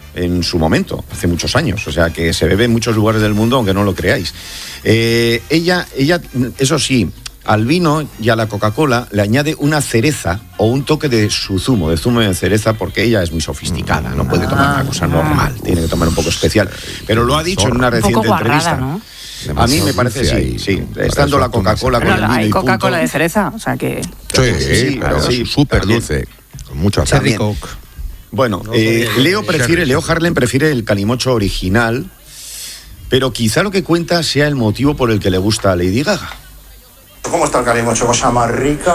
en su momento, hace muchos años, o sea que se bebe en muchos lugares del mundo, aunque no lo creáis. Ella, eso sí, al vino y a la Coca-Cola le añade una cereza o un toque de su zumo de cereza, porque ella es muy sofisticada, no puede tomar una cosa normal, tiene que tomar un poco especial. Pero lo ha dicho en una reciente entrevista. ¿No? A mí me parece sí. Estando la Coca-Cola con el vino hay y Coca-Cola punto. de cereza, o sea que... Sí, pero súper dulce, con mucho azúcar. Bueno, Leo Harlem prefiere el calimocho original, pero quizá lo que cuenta sea el motivo por el que le gusta a Lady Gaga. ¿Cómo está el calimocho? Cosa más rica.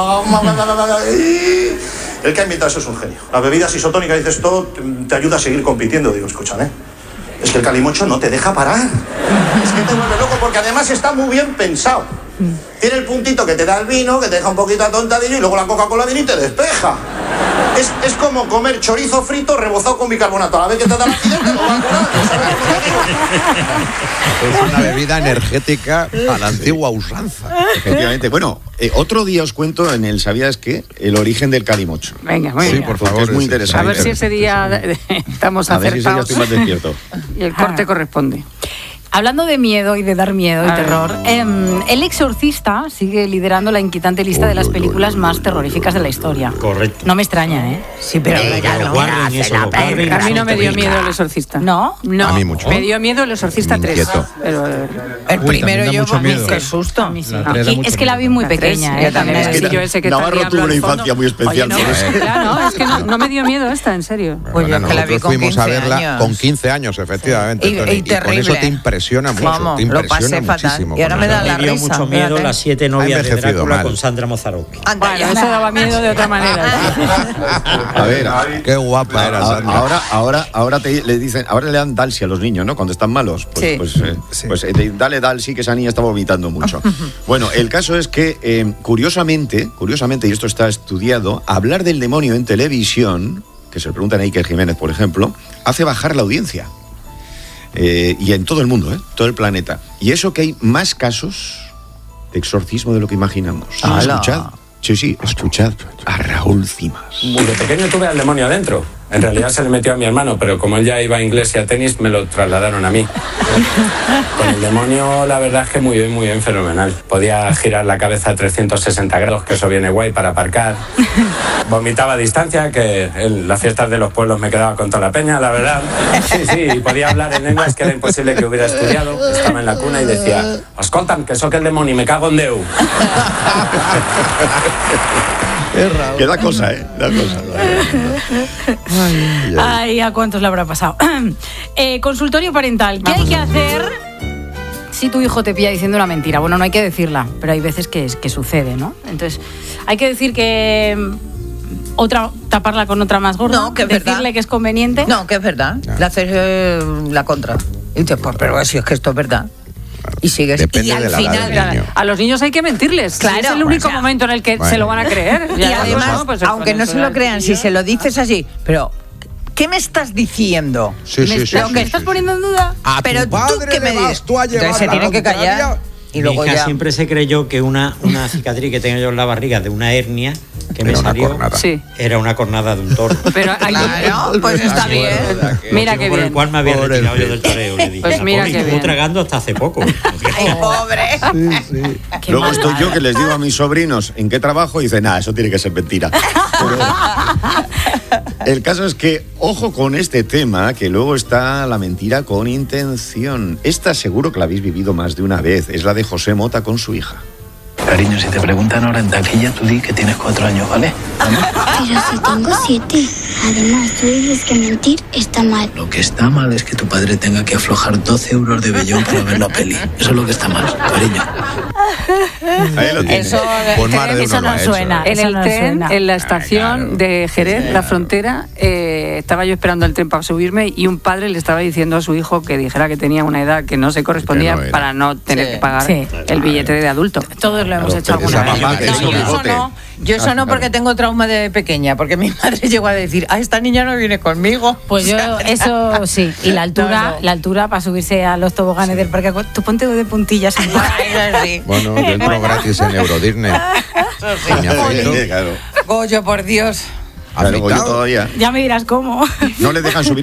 El que ha inventado eso es un genio. Las bebidas isotónicas, dices, esto te ayuda a seguir compitiendo. Digo, escuchan, es que el calimocho no te deja parar. Es que te vuelve loco porque además está muy bien pensado. Tiene el puntito que te da el vino, que te deja un poquito atontadillo, y luego la Coca-Cola viene y te despeja. Es como comer chorizo frito rebozado con bicarbonato. A la vez que te da la acidez, te lo va a curar. Es una bebida energética a la antigua usanza. Efectivamente. Bueno, otro día os cuento en el ¿Sabías qué? El origen del calimocho. Venga, muy Sí, bien. por favor. Es muy interesante. A ver si ese día estamos A ver si ese día acertados estoy más despierto. y el corte corresponde. Hablando de miedo y de dar miedo y terror, El Exorcista sigue liderando la inquietante lista de las películas más terroríficas de la historia. Correcto. No me extraña, ¿eh? Sí, pero Guarden eso, guarden a mí no eso, me dio que miedo El Exorcista. ¿No? No, A mí mucho. me dio miedo El Exorcista Me 3. inquieto. Pero, El primero también da yo, mucho miedo. qué susto. a mí sí. La tres da Y mucho es que la vi miedo. muy La tres, pequeña, yo también. también. Es que Sí, yo ese que está Navarro el tuvo diablo una al fondo. infancia muy especial. Oye, no, por eso. claro, es que no me dio miedo esta, en serio. Pues yo es que la vi Nosotros con fuimos a 15 verla años. con 15 años, efectivamente. Y Tony, con terrible. eso te impresiona mucho. Vamos, te lo impresiona pasé fatal. muchísimo. Y ahora me da la Me dio risa. mucho miedo fíjate. Las 7 novias de envejecido Drácula mal. con Sandra Mazzarotti. Anda Bueno, ya. eso daba miedo de otra manera. A ver, Qué guapa era Sandra. ahora le dicen, ahora le dan Dalsi a los niños, ¿no? Cuando están malos. Sí. Dale Dalsi, que esa niña está vomitando mucho. Bueno, el caso es que, curiosamente, y esto está estudiado, hablar del demonio en televisión, que se lo preguntan a Iker Jiménez, por ejemplo, hace bajar la audiencia. Y en todo el mundo, todo el planeta. Y eso que hay más casos de exorcismo de lo que imaginamos. ¡Hala! Escuchad. Sí, escuchad a Raúl Cimas. De pequeño tuve al demonio adentro. En realidad se le metió a mi hermano, pero como él ya iba a inglés y a tenis, me lo trasladaron a mí. Con el demonio, la verdad es que muy bien, fenomenal. Podía girar la cabeza a 360 grados, que eso viene guay para aparcar. Vomitaba a distancia, que en las fiestas de los pueblos me quedaba con toda la peña, la verdad. Sí, y podía hablar en lenguas que era imposible que hubiera estudiado. Estaba en la cuna y decía, escolta'm, que soc el demonio, me cago en Déu. Que da cosa, da cosa. Ay, ¿a cuántos le habrá pasado? Consultorio parental. ¿Qué hay que hacer si tu hijo te pilla diciendo una mentira? Bueno, no hay que decirla, pero hay veces que sucede, ¿no? Entonces, hay que decir que taparla con otra más gorda. No, que es decirle verdad. que es conveniente. No, que es verdad. Le haces la contra. Y dices, pues, pero si es que esto es verdad. Y sigues. Depende y al de la edad final, del niño. A los niños hay que mentirles. Claro, Es el único o sea, momento en el que bueno. se lo van a creer. y además, pues, aunque con no eso se lo del crean, si tío. se lo dices así, pero ¿qué me estás diciendo? Sí, sí, sí. ¿Lo que estás poniendo en duda? A Pero tu tú padre qué me le vas dices. tú a llevar Entonces se la tienen que contraria. callar. Y Mi luego hija ya. siempre se creyó que una cicatriz que tenía yo en la barriga de una hernia que me Era una salió cornada. Sí. era una cornada de un toro. Pero hay Claro, pues está bien. Mira qué Por el bien. cual me había Pobre retirado yo Fede. del toreo. Le dije, Pues mira "Papi, qué estuvo bien. tragando hasta hace poco". Ay, pobre. Qué Luego mal. estoy yo que les digo a mis sobrinos en qué trabajo y dicen, eso tiene que ser mentira. Pero el caso es que, ojo con este tema, que luego está la mentira con intención. Esta seguro que la habéis vivido más de una vez. Es la de José Mota con su hija. Cariño, si te preguntan ahora en taquilla, tú di que tienes 4 años, ¿vale? Pero si tengo 7. Además, tú dices que mentir está mal. Lo que está mal es que tu padre tenga que aflojar 12 euros de vellón para ver la peli. Eso es lo que está mal, cariño. Ahí lo tienes. Eso, Pues más de uno Eso lo no ha hecho. suena. En Eso el no tren, suena. en la estación de Jerez, la frontera, estaba yo esperando el tren para subirme y un padre le estaba diciendo a su hijo que dijera que tenía una edad que no se correspondía Que no era. para no tener Sí. que pagar Sí. el billete de adulto. Todos lo hemos hecho pero alguna esa vez. mamá que No, hizo yo eso bigote. no. Yo eso no porque tengo trauma de pequeña, porque mi madre llegó a decir, esta niña no viene conmigo. Pues yo, eso sí. Y la altura, No. la altura para subirse a los toboganes del parque. Tú ponte de puntillas. Ay, Bueno, yo entro gratis en Euro Disney. Y me afeito. Claro. Goyo, por Dios. Claro, yo Afeitado. todavía. Ya me dirás cómo. No le dejan subir